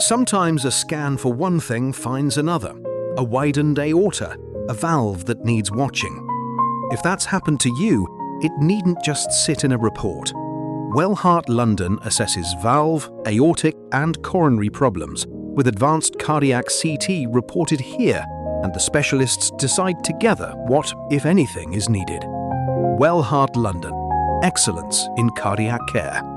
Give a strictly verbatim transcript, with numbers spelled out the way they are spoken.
Sometimes a scan for one thing finds another, a widened aorta, a valve that needs watching. If that's happened to you, it needn't just sit in a report. Wellheart London assesses valve, aortic and coronary problems with advanced cardiac C T reported here, and the specialists decide together what, if anything, is needed. Wellheart London. Excellence in cardiac care.